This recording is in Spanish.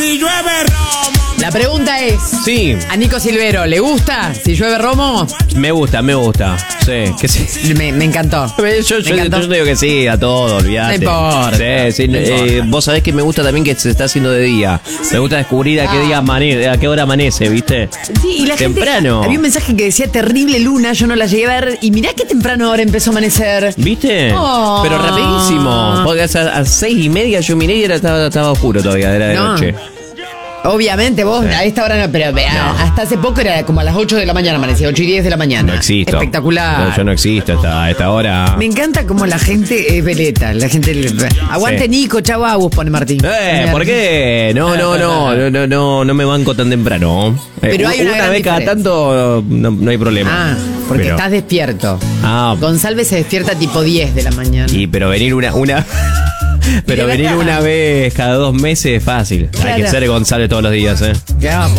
Si llueve romo. La pregunta es: Sí, ¿a Nico Silvero le gusta si llueve romo? me gusta. Sí, que sí. Me encantó. Yo Me encantó. digo que sí, a todo, olvídate. No importa. Sí, No importa. vos sabés que me gusta también que se está haciendo de día. Me gusta descubrir a qué día amanece, a qué hora amanece, ¿viste? Sí, y la Temprano. gente. Había un mensaje que decía terrible luna, yo no la llegué a ver. Y mirá qué temprano ahora empezó a amanecer. ¿Viste? Oh. Pero rapidísimo. Porque a 6:30 yo miré y estaba oscuro todavía, era de No. noche. Obviamente vos a esta hora no, pero hasta hace poco era como a las 8 de la mañana amanecía, 8:10 de la mañana. No existo. Espectacular. No, yo no existo hasta esta hora. Me encanta como la gente es veleta. La gente. Aguante Sí. Nico, chau Agus, pone Martín. ¿Por qué? No me banco tan temprano. Pero hay una gran vez cada diferencia. tanto no hay problema. Ah, porque Pero- estás despierto. Ah, González se despierta tipo 10 de la mañana. pero venir De venir verdad. una vez cada 2 meses es fácil. Hay que Claro. ser González todos los días, ¿eh? Ya,